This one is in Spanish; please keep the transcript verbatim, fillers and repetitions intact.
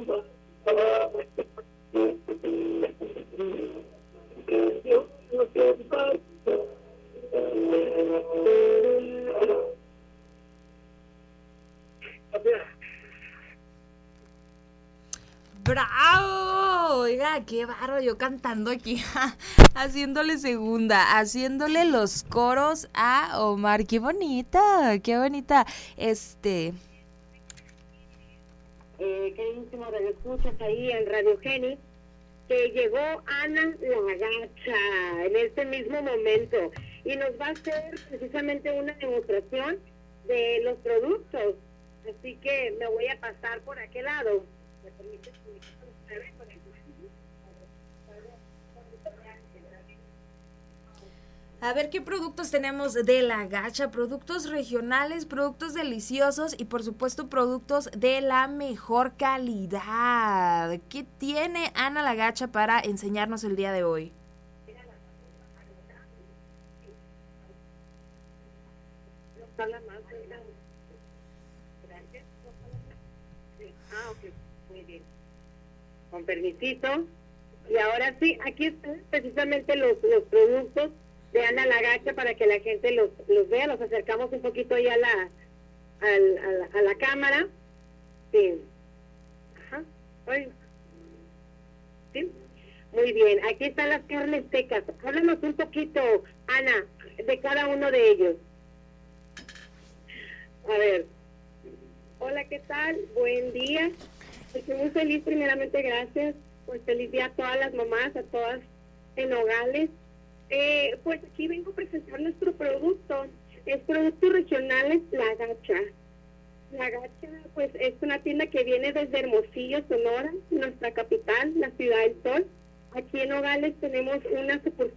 ¡Bravo! Oiga, qué bárbaro, yo cantando aquí, haciéndole segunda, haciéndole los coros a Omar. ¡Qué bonita! ¡Qué bonita! Este... Eh, queridísimo Radio Escuchas ahí en Radio Geni, que llegó Ana la Gacha en este mismo momento y nos va a hacer precisamente una demostración de los productos. Así que me voy a pasar por aquel lado. ¿Me permites? A ver qué productos tenemos de La Gacha, productos regionales, productos deliciosos y por supuesto productos de la mejor calidad. ¿Qué tiene Ana La Gacha para enseñarnos el día de hoy? Ah, ok, muy bien. Con permisito. Y ahora sí, aquí están precisamente los, los productos de Ana la Gacha para que la gente los, los vea. Los acercamos un poquito ya a la, a la, a la cámara. Sí. Ajá. Ay. Sí. Muy bien. Aquí están las carnes secas. Háblanos un poquito, Ana, de cada uno de ellos. A ver. Hola, ¿qué tal? Buen día. Estoy muy feliz, primeramente, gracias. Pues feliz día a todas las mamás, a todas en Nogales. Eh, pues aquí vengo a presentar nuestro producto. Es Productos Regionales La Gacha. La Gacha, pues es una tienda que viene desde Hermosillo, Sonora, nuestra capital, la Ciudad del Sol. Aquí en Nogales tenemos una sucursal